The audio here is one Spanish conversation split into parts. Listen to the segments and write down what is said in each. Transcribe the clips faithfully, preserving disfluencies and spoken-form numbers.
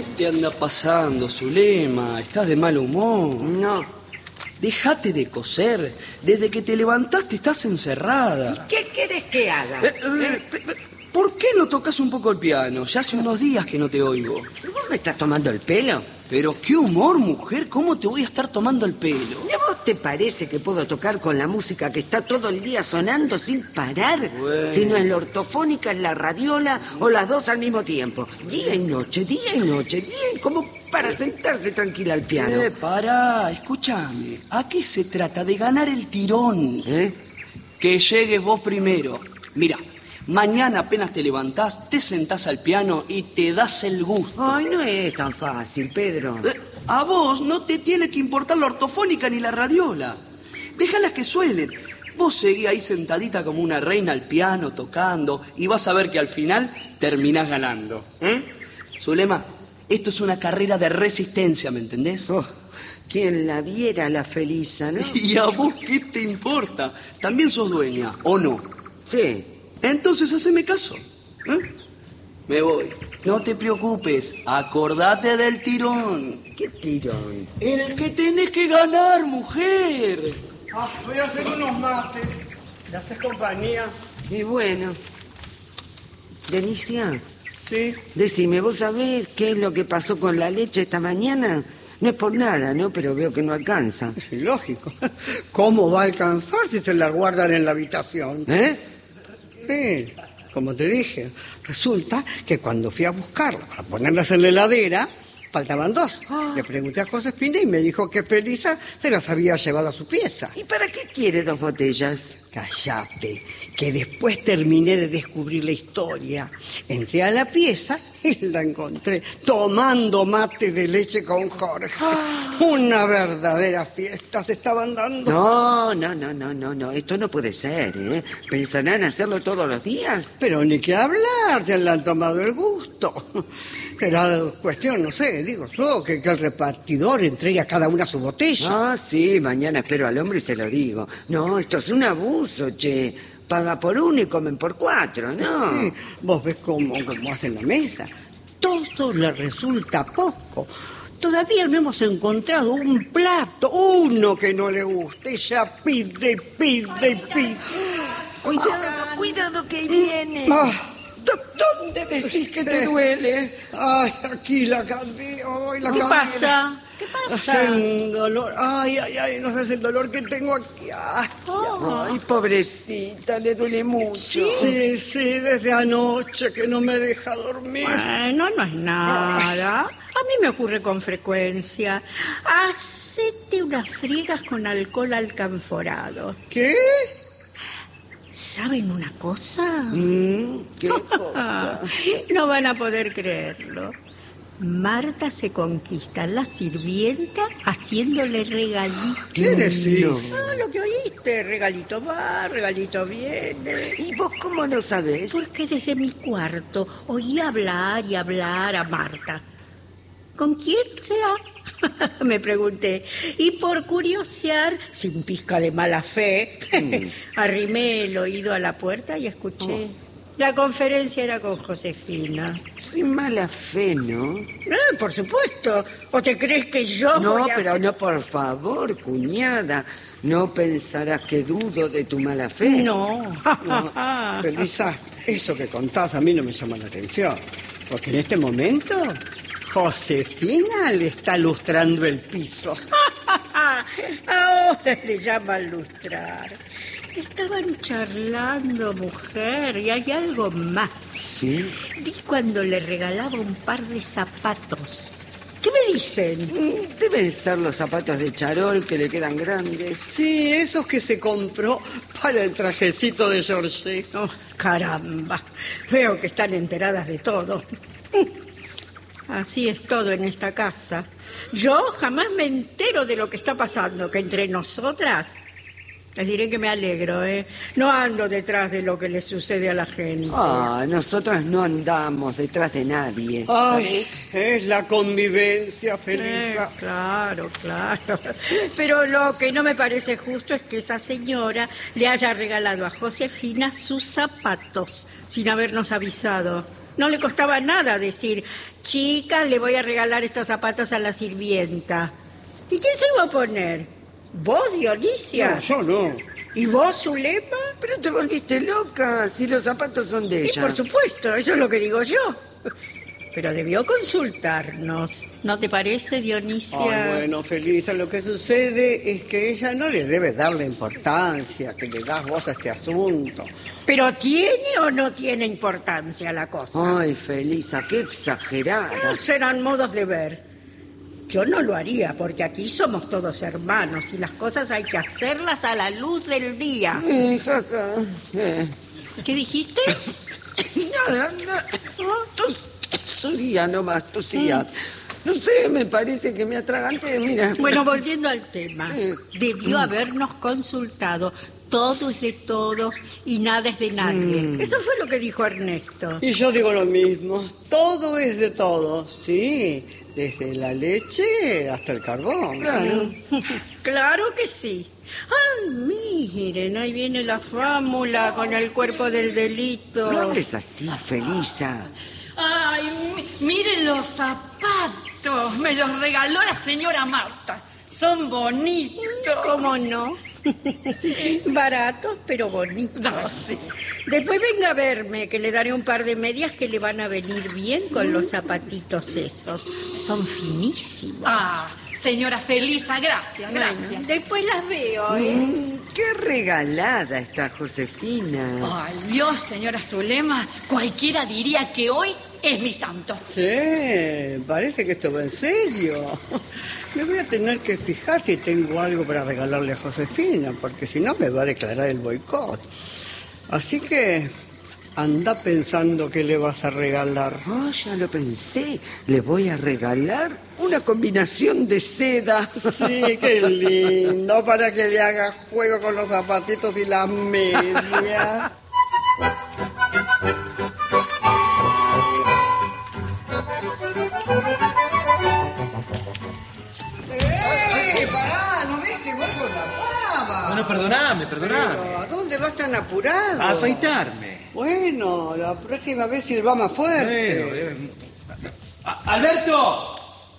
¿Qué te anda pasando, Zulema? ¿Estás de mal humor? No. Déjate de coser. Desde que te levantaste estás encerrada. ¿Y qué querés que haga? Eh, eh, ¿Eh? ¿Por qué no tocas un poco el piano? Ya hace unos días que no te oigo. ¿Vos me estás tomando el pelo? Pero qué humor, mujer. ¿Cómo te voy a estar tomando el pelo? ¿Y a vos te parece que puedo tocar con la música que está todo el día sonando sin parar? Bueno. Si no es la ortofónica, es la radiola o las dos al mismo tiempo. Día y noche, día y noche, día y... como para sentarse tranquila al piano. Eh, pará, escúchame. Aquí se trata de ganar el tirón. ¿Eh? Que llegues vos primero. Mira, mañana apenas te levantás, te sentás al piano y te das el gusto. Ay, no es tan fácil, Pedro. Eh, a vos no te tiene que importar la ortofónica ni la radiola. Déjalas que suenen. Vos seguí ahí sentadita como una reina al piano, tocando, y vas a ver que al final terminás ganando. ¿Eh? Zulema, esto es una carrera de resistencia, ¿me entendés? Oh, quien la viera la Felisa, ¿no? ¿Y a vos qué te importa? También sos dueña, ¿o no? Sí. Entonces haceme caso. ¿Eh? Me voy. No te preocupes, acordate del tirón. ¿Qué tirón? El que tenés que ganar, mujer. Ah, voy a hacer unos mates. ¿Le haces compañía? Y bueno, Denicia, Sí. decime, ¿vos sabés qué es lo que pasó con la leche esta mañana? No es por nada, ¿no? Pero veo que no alcanza. Lógico. ¿Cómo va a alcanzar si se la guardan en la habitación? ¿Eh? Sí, como te dije. Resulta que cuando fui a buscarla para ponerlas en la heladera, faltaban dos. Ah. Le pregunté a Josefina y me dijo que Felisa se las había llevado a su pieza. ¿Y para qué quiere dos botellas? Cállate, que después terminé de descubrir la historia. Entré a la pieza y la encontré tomando mate de leche con Jorge. Una verdadera fiesta se estaban dando. No, no, no, no, no, no. Esto no puede ser, ¿eh? ¿Pensarán hacerlo todos los días? Pero ni que hablar, ya le han tomado el gusto. Será cuestión, no sé, digo yo, que, que el repartidor entregue a cada una su botella. Ah, sí, mañana espero al hombre y se lo digo. No, esto es un abuso, che. Paga por uno y comen por cuatro, ¿no? Sí, vos ves cómo, cómo hacen la mesa. Todo le resulta poco. Todavía no hemos encontrado un plato, uno que no le guste. Ella pide, pide, pide. Cuidado, cuidado que viene. Ah. ¿Dónde decís que te duele? Ay, aquí la cadera. Ay, la ¿Qué cadera. pasa? ¿Qué pasa? Hace un dolor. Ay, ay, ay, no sabes el dolor que tengo aquí. Ay, Ay, pobrecita, le duele mucho. sí, sí, desde anoche que no me deja dormir. Bueno, no es nada. A mí me ocurre con frecuencia. Hacete unas friegas con alcohol alcanforado. ¿Qué? ¿Saben una cosa? Mm, ¿Qué cosa? No van a poder creerlo. Marta se conquista a la sirvienta haciéndole regalitos. ¿Qué decís? Ah, lo que oíste, regalito va, regalito viene. ¿Y vos cómo lo sabés? Porque desde mi cuarto oí hablar y hablar a Marta. ¿Con quién será? Me pregunté. Y por curiosear, sin pizca de mala fe, mm. arrimé el oído a la puerta y escuché. Oh. La conferencia era con Josefina. Sin mala fe, ¿no? Eh, por supuesto. ¿O te crees que yo No, voy a... pero no, por favor, cuñada. No pensarás que dudo de tu mala fe. No. No, Felisa, eso que contás a mí no me llama la atención. Porque en este momento, Josefina le está lustrando el piso. Ahora le llaman lustrar. Estaban charlando, mujer, y hay algo más. ¿Sí? Vi cuando le regalaba un par de zapatos. ¿Qué me dicen? Deben ser los zapatos de charol que le quedan grandes. Sí, esos que se compró para el trajecito de Georgie. Oh, caramba, veo que están enteradas de todo. Así es todo en esta casa. Yo jamás me entero de lo que está pasando, que entre nosotras... Les diré que me alegro, ¿eh? No ando detrás de lo que le sucede a la gente. Ah, nosotras no andamos detrás de nadie. Ay, es la convivencia, Felisa. Eh, claro, claro. Pero lo que no me parece justo es que esa señora le haya regalado a Josefina sus zapatos sin habernos avisado. No le costaba nada decir, chicas, le voy a regalar estos zapatos a la sirvienta. ¿Y quién se iba a poner? ¿Vos, Dionisia? No, yo no. ¿Y vos, Zulema? Pero te volviste loca, si los zapatos son de Y ella. por supuesto, eso es lo que digo yo. Pero debió consultarnos. ¿No te parece, Dionisia? Ay, bueno, Felisa, lo que sucede es que ella no le debe dar la importancia que le das vos a este asunto. ¿Pero tiene o no tiene importancia la cosa? Ay, Felisa, qué exagerada. No, serán modos de ver. Yo no lo haría, porque aquí somos todos hermanos y las cosas hay que hacerlas a la luz del día. Eh, jaja. Eh. ¿Qué dijiste? Nada, nada. Tos- Tosía nomás, tosía. No sé, me parece que me atraganté, mira. Bueno, volviendo al tema, debió habernos consultado. Todo es de todos y nada es de nadie. Mm. Eso fue lo que dijo Ernesto. Y yo digo lo mismo, todo es de todos, sí, desde la leche hasta el carbón. Claro. Claro que sí. Ah, miren, ahí viene la fámula con el cuerpo del delito. No hables así, Felisa. Ay, mi- miren los zapatos. Me los regaló la señora Marta. Son bonitos. ¿Cómo no? Baratos, pero bonitos. Ah, sí. Después venga a verme, que le daré un par de medias que le van a venir bien con los zapatitos esos. Son finísimos. Ah, señora Felisa, gracias, Bueno, gracias. después las veo, ¿eh? Mm, qué regalada está Josefina. Ay, Dios, señora Zulema, cualquiera diría que hoy es mi santo. Sí, parece que esto va en serio. Me voy a tener que fijar si tengo algo para regalarle a Josefina, porque si no me va a declarar el boicot. Así que anda pensando qué le vas a regalar. Oh, ya lo pensé. Le voy a regalar una combinación de seda. Sí, qué lindo, para que le haga juego con los zapatitos y las medias. ¡Eh! ¡Pará! ¿No ves que voy con la pava? Bueno, perdoname, perdoname. Pero, ¿a dónde vas tan apurado? A afeitarme. Bueno, la próxima vez silba más fuerte. Bueno, eh, a- ¡Alberto!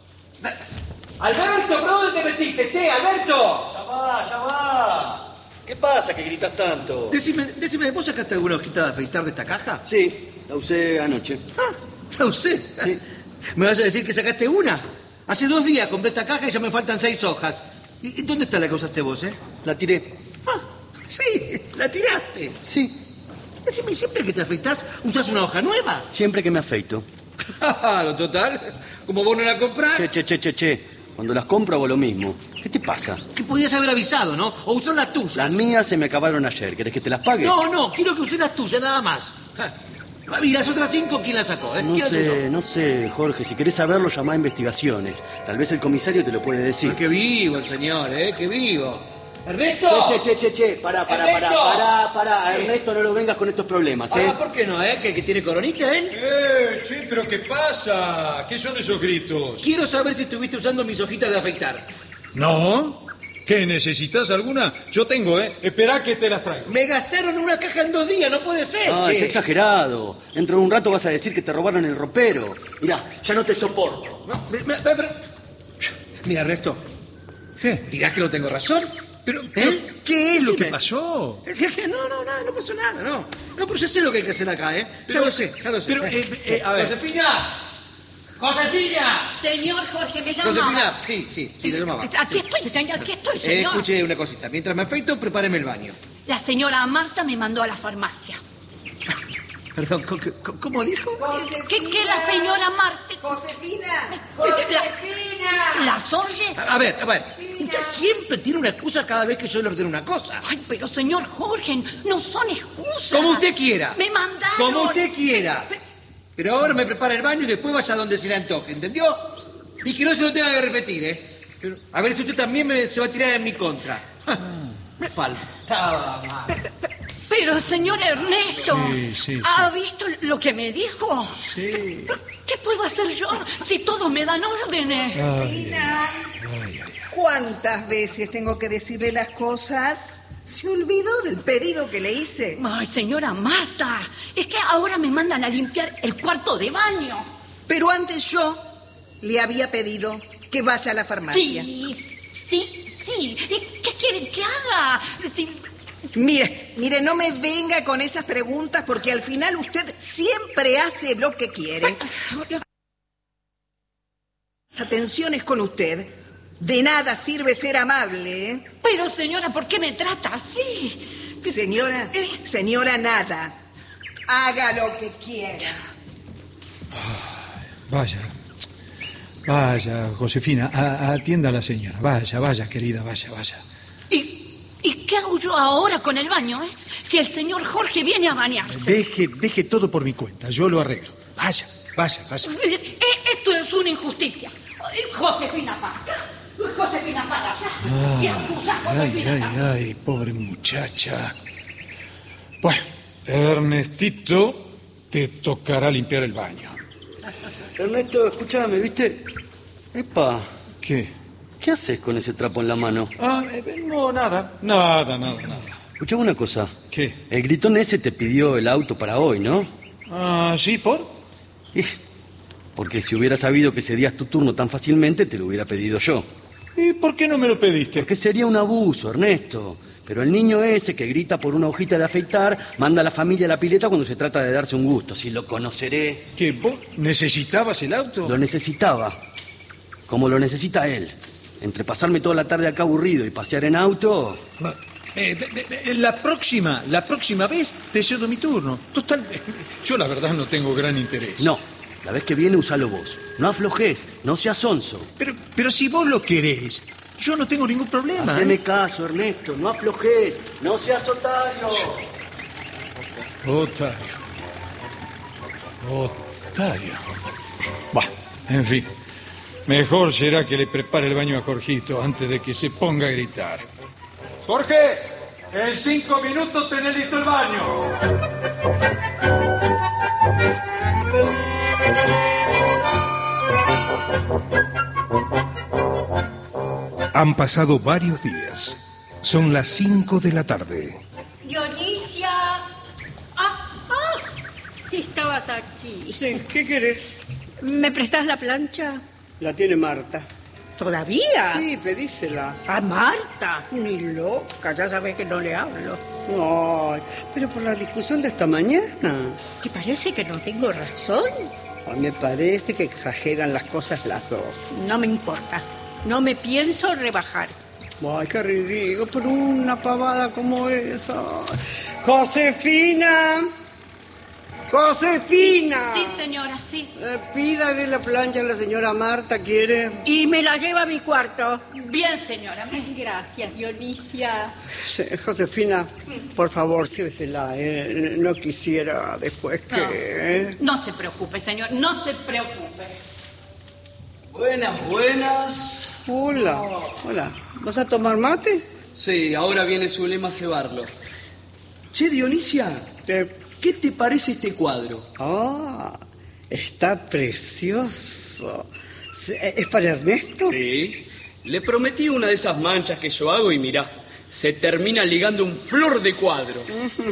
¡Alberto! ¿Pero dónde te metiste? ¡Che, Alberto! Ya va, ya va. ¿Qué pasa que gritas tanto? Decime, decime, ¿vos sacaste alguna hojita de afeitar de esta caja? Sí, la usé anoche. Ah, la usé. Sí. ¿Me vas a decir que sacaste una? Hace dos días compré esta caja y ya me faltan seis hojas. ¿Y y dónde está la que usaste vos, eh? La tiré. Ah, sí, la tiraste. Sí, Decime, ¿siempre que te afeitás usás una hoja nueva? siempre que me afeito. Lo total, como vos no la comprás, Che, che, che, che, che. Cuando las compro hago lo mismo. ¿Qué te pasa? que podías haber avisado, ¿no? O usar las tuyas. Las mías se me acabaron ayer. ¿Querés que te las pague? No, no, quiero que uses las tuyas, nada más. Ja. Y las otras cinco, ¿quién las sacó? Eh? No ¿Quién las usó? sé, no sé, Jorge. Si querés saberlo, llamá a investigaciones. Tal vez el comisario te lo puede decir. Ah, qué vivo el señor, ¿eh? Qué vivo. ¡Ernesto! Che, che, che, che, che. Pará, pará, pará, ¡Ernesto! pará, pará. A Ernesto, no lo vengas con estos problemas, ¿eh? Ah, ¿por qué no, eh? ¿Que, que tiene coronita él? Eh, che, pero ¿qué pasa? ¿Qué son esos gritos? Quiero saber si estuviste usando mis hojitas de afeitar. ¿No? ¿Qué, necesitas alguna? Yo tengo, ¿eh? Espera que te las traigo. Me gastaron una caja en dos días, no puede ser, Ah, che. está exagerado. Dentro de un rato vas a decir que te robaron el ropero. Mirá, ya no te soporto. No, me- me- me- pero- Mira, Ernesto, ¿dirás que no tengo razón? Pero, ¿Eh? pero, ¿qué es lo Decime. que pasó? ¿Qué, qué? No, no, nada, no pasó nada, no. No, pero ya sé lo que hay que hacer acá, ¿eh? Pero- ya lo sé, ya lo sé. pero, eh, eh, a ver. ¡Josefina! ¡Josefina! Señor Jorge, me llamaba. Josefina, sí, sí, sí, te llamaba. Aquí estoy, señor, aquí estoy, Eh, señor. escuche una cosita, mientras me afeito, prepáreme el baño. La señora Marta me mandó a la farmacia. Perdón, ¿cómo, cómo- cómo dijo? ¿Qué, qué la señora Marta? Josefina. La, ¿La oye? A, a ver, a ver, usted siempre tiene una excusa cada vez que yo le ordeno una cosa. Ay, pero señor Jorge, no son excusas. Como usted quiera. Me mandaron. Como usted quiera. Pero ahora me prepara el baño y después vaya donde se le antoje, ¿entendió? Y que no se lo tenga que repetir, ¿eh? Pero, a ver si usted también me- se va a tirar en mi contra. Ja, faltaba más. Pero, señor Ernesto, Sí, sí, sí. ¿ha visto lo que me dijo? Sí. ¿Pero ¿Qué puedo hacer yo si todos me dan órdenes? Fina, ¿cuántas veces tengo que decirle las cosas? ¿Se olvidó del pedido que le hice? Ay, señora Marta, es que ahora me mandan a limpiar el cuarto de baño. Pero antes yo le había pedido que vaya a la farmacia. Sí, sí, sí. ¿Y qué quieren que haga? Si... Mire, mire, no me venga con esas preguntas porque al final usted siempre hace lo que quiere. Las atenciones con usted. De nada sirve ser amable, ¿eh? Pero, señora, ¿por qué me trata así? Señora, señora, nada. Haga lo que quiera. Vaya, vaya, Josefina, a- atienda a la señora. Vaya, vaya, querida, vaya, vaya. ¿Y, ¿Y qué hago yo ahora con el baño, eh? Si el señor Jorge viene a bañarse. Deje, deje todo por mi cuenta, yo lo arreglo. Vaya, vaya, vaya. Eh, Esto es una injusticia. Eh, Josefina, para acá. Josefina, para allá. Y acusa, Ay, Josefina, ay, para- ay, pobre muchacha. Bueno, Ernestito, te tocará limpiar el baño. Ernesto, escúchame, ¿viste? Epa, ¿Qué? ¿qué haces con ese trapo en la mano? Ah, eh, no, nada, nada, nada, nada. Escuchame una cosa. ¿Qué? El gritón ese te pidió el auto para hoy, ¿no? Ah, ¿sí, por? Y- Porque si hubiera sabido que cedías tu turno tan fácilmente, te lo hubiera pedido yo. ¿Y por qué no me lo pediste? Porque sería un abuso, Ernesto. Pero el niño ese que grita por una hojita de afeitar, manda a la familia a la pileta cuando se trata de darse un gusto. Si lo conoceré. ¿Que vos necesitabas el auto? Lo necesitaba. Como lo necesita él. Entre pasarme toda la tarde acá aburrido y pasear en auto... Ma- eh, de- de- de- la próxima, la próxima vez te cedo mi turno. Total, eh, yo la verdad no tengo gran interés. No, la vez que viene usalo vos. No aflojes, no seas sonso. Pero, pero si vos lo querés, yo no tengo ningún problema. Haceme ¿eh? caso, Ernesto, no aflojes, no seas otario. Otario. Otario. Bah, en fin. Mejor será que le prepare el baño a Jorgito antes de que se ponga a gritar. Jorge, en cinco minutos tenés listo el baño. Han pasado varios días. Son las cinco de la tarde. Dionisia. Ah, ah, estabas aquí. Sí, ¿qué querés? ¿Me prestás la plancha? La tiene Marta. ¿Todavía? Sí, pedísela. A Marta. Ni loca, ya sabes que no le hablo. Ay, pero por la discusión de esta mañana. ¿Te parece que no tengo razón? A mí me parece que exageran las cosas las dos. No me importa. No me pienso rebajar. Ay, qué ridículo, por una pavada como esa. ¡Josefina! ¡Josefina! Sí, señora, sí. Eh, pídale la plancha a la señora Marta, ¿quiere? Y me la lleva a mi cuarto. Bien, señora. Gracias, Dionisia. Sí, Josefina, por favor, sírvesela, eh. No quisiera después que... No. ¿eh? No se preocupe, señor, no se preocupe. Buenas, buenas. Hola, hola. ¿Vas a tomar mate? Sí, ahora viene su lema a cebarlo. Che, Dionisia, Eh, ¿qué te parece este cuadro? Ah, está precioso. ¿Es para Ernesto? Sí. Le prometí una de esas manchas que yo hago y mirá, se termina ligando un flor de cuadro.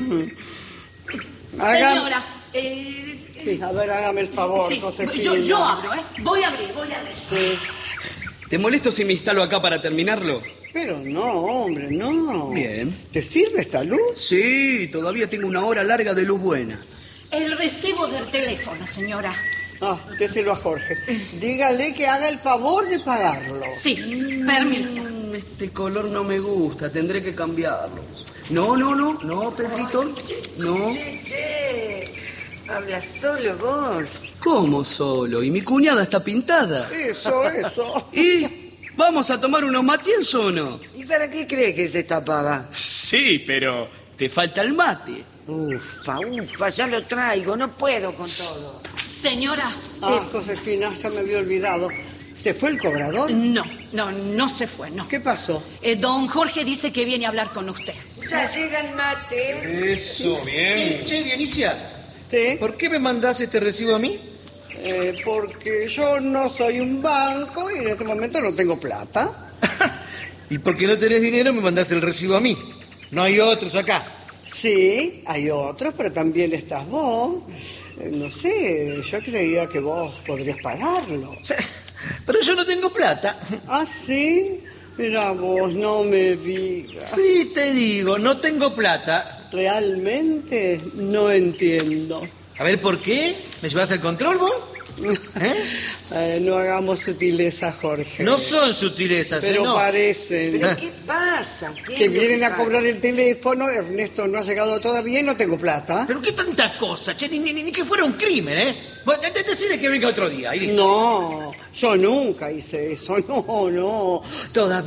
Haga- Señora, eh, Sí, a ver, hágame el favor, sí, Josefina. yo, yo abro, ¿eh? Voy a abrir, voy a abrir. Sí. ¿Te molesto si me instalo acá para terminarlo? Pero no, hombre, no. Bien. ¿Te sirve esta luz? Sí, todavía tengo una hora larga de luz buena. El recibo del teléfono, señora. Ah, déselo a Jorge. Dígale que haga el favor de pagarlo. Sí, permiso. Mm, Este color no me gusta, tendré que cambiarlo. No, no, no, no, Pedrito, no. Che, che, habla solo vos. ¿Cómo solo? ¿Y mi cuñada está pintada? Eso, eso. ¿Y vamos a tomar unos matienzo o no? ¿Y para qué crees que se tapaba? Sí, pero te falta el mate. Ufa, ufa, ya lo traigo, no puedo con todo. Señora, Ah, Josefina, ya me había olvidado. ¿Se fue el cobrador? no, no, no se fue, no. ¿Qué pasó? Eh, don Jorge dice que viene a hablar con usted. Ya llega el mate. Eso, bien. Che, Dionisia, Sí. ¿por qué me mandás este recibo a mí? Eh, porque yo no soy un banco y en este momento no tengo plata. Y porque no tenés dinero me mandás el recibo a mí. No hay otros acá. Sí, hay otros, pero también estás vos. Eh, No sé, yo creía que vos podrías pagarlo. Pero yo no tengo plata. ¿Ah, sí? Mira vos, no me digas. Sí, te digo, no tengo plata. Realmente no entiendo. A ver, ¿por qué? ¿Me llevas al control vos? ¿Eh? Eh, no hagamos sutileza, Jorge. No son sutilezas, Pero ¿eh? No. parecen. ¿Pero qué pasa? ¿Qué Que es lo vienen a pasa? cobrar el teléfono, Ernesto no ha llegado todavía y no tengo plata. ¿Pero qué tanta cosa? Che, ni, ni, ni que fuera un crimen, ¿eh? Bueno, de- de- decirle que venga otro día. Y listo. No, yo nunca hice eso, no, no. Todavía